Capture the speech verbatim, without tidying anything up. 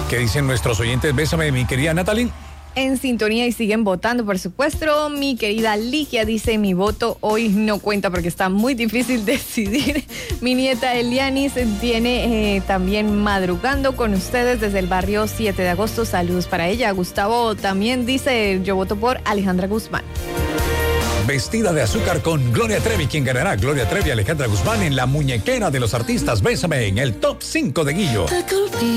¿Qué dicen nuestros oyentes? Bésame, mi querida Natalie. En sintonía y siguen votando, por supuesto. Mi querida Ligia dice, mi voto hoy no cuenta porque está muy difícil decidir. Mi nieta Elianis tiene eh, también madrugando con ustedes desde el barrio siete de agosto. Saludos para ella. Gustavo también dice, yo voto por Alejandra Guzmán. Vestida de azúcar con Gloria Trevi. ¿Quién ganará? Gloria Trevi y Alejandra Guzmán en la muñequera de los artistas. Bésame en el top cinco de Guillo.